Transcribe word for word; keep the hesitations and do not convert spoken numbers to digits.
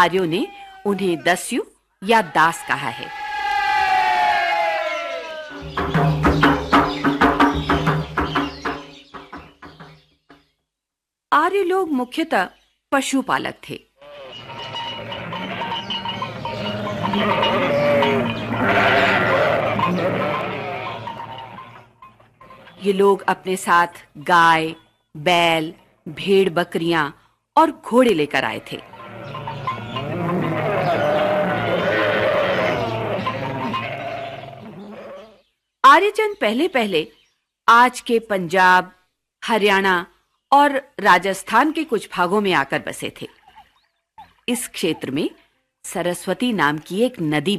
आर्यों ने उन्हें दस्यु या दास कहा है। आर्य लोग मुख्यतः पशुपालक थे। ये लोग अपने साथ गाय, बैल, भेड़ बकरियां और घोड़े लेकर आए थे। आर्यजन पहले पहले आज के पंजाब, हरियाणा और राजस्थान के कुछ भागों में आकर बसे थे। इस क्षेत्र में सरस्वती नाम की एक नदी